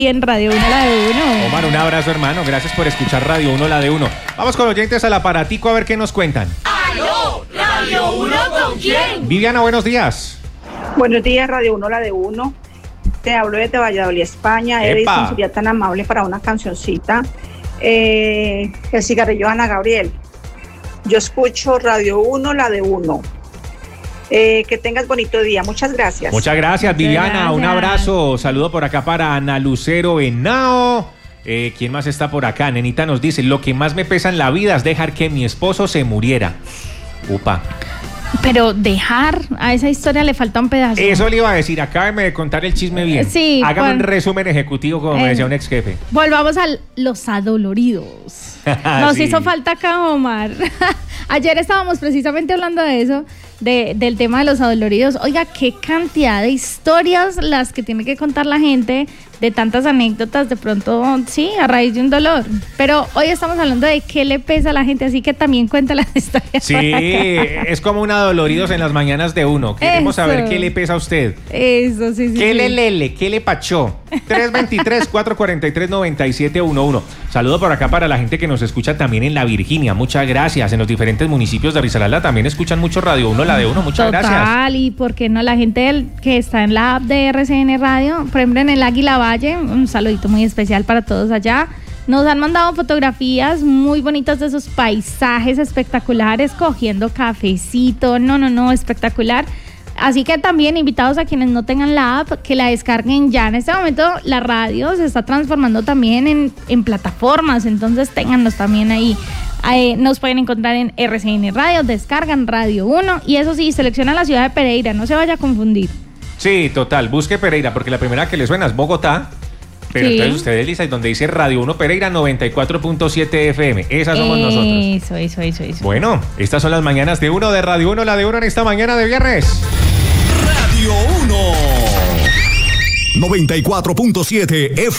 en Radio 1, la de 1. Omar, un abrazo, hermano. Gracias por escuchar Radio 1, la de 1. Vamos con oyentes al aparatico a ver qué nos cuentan. ¡Aló! ¿Radio 1 con quién? Viviana, buenos días. Buenos días, Radio 1, la de 1. Te hablo desde Valladolid, España. Edison sería tan amable para una cancioncita. El cigarrillo de Ana Gabriel. Yo escucho Radio 1, la de 1. Que tengas bonito día. Muchas gracias. Muchas gracias, Viviana. Gracias. Un abrazo. Saludo por acá para Ana Lucero Henao. ¿Quién más está por acá? Nenita nos dice, lo que más me pesa en la vida es dejar que mi esposo se muriera. Upa. Pero dejar, a esa historia le falta un pedazo. Eso le iba a decir, acábeme de contar el chisme bien. Sí. Hágame un resumen ejecutivo, como me decía un ex jefe. Volvamos a los adoloridos. Nos Sí. hizo falta acá, Omar. Ayer estábamos precisamente hablando de eso, del tema de los adoloridos. Oiga, qué cantidad de historias las que tiene que contar la gente, de tantas anécdotas, de pronto, sí, a raíz de un dolor. Pero hoy estamos hablando de qué le pesa a la gente, así que también cuenta las historias. Sí, es como un adoloridos en las mañanas de uno. Queremos Eso. saber qué le pesa a usted. Eso, sí, sí. ¿Qué sí. le lele? ¿Qué le pachó? 323-443-9711. Saludo por acá para la gente que nos escucha también en La Virginia. Muchas gracias. En los diferentes municipios de Risaralda también escuchan mucho Radio 1, la de 1. Muchas gracias. Total, y por qué no, la gente que está en la app de RCN Radio, por ejemplo en el Águila Valle, un saludito muy especial para todos allá. Nos han mandado fotografías muy bonitas de esos paisajes espectaculares, cogiendo cafecito, no, espectacular. Así que también invitados a quienes no tengan la app, que la descarguen ya. En este momento la radio se está transformando también en plataformas, entonces ténganlos también ahí. Nos pueden encontrar en RCN Radio, descargan Radio 1 y eso sí, seleccionan la ciudad de Pereira, no se vaya a confundir. Sí, total. Busque Pereira, porque la primera que le suena es Bogotá. Pero Sí. entonces usted desliza y donde dice Radio 1 Pereira 94.7 FM. Esas somos nosotros. Eso. Bueno, estas son las mañanas de 1 de Radio 1, la de 1 en esta mañana de viernes. Radio 1 94.7 FM.